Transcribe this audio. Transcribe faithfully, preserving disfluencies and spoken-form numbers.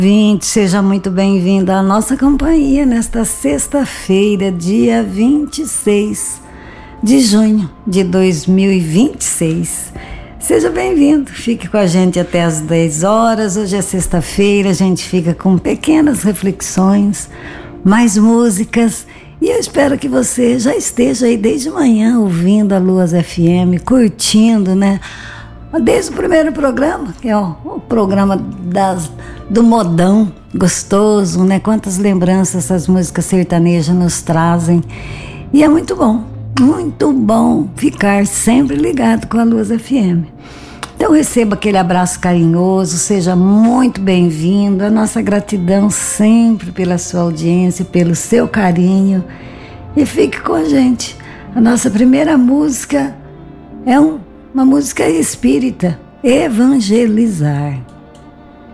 Vinte, seja muito bem-vindo à nossa companhia nesta sexta-feira, dia vinte e seis de junho de dois mil e vinte e seis. Seja bem-vindo, fique com a gente até às dez horas. Hoje é sexta-feira, a gente fica com pequenas reflexões, mais músicas, e eu espero que você já esteja aí desde manhã ouvindo a Luas F M, curtindo, né? Desde o primeiro programa, que é o, o programa das, do modão gostoso, né? Quantas lembranças essas músicas sertanejas nos trazem. E é muito bom, muito bom ficar sempre ligado com a Luz F M. Então receba aquele abraço carinhoso, seja muito bem-vindo. A nossa gratidão sempre pela sua audiência, pelo seu carinho. E fique com a gente. A nossa primeira música é um... uma música espírita, Evangelizar.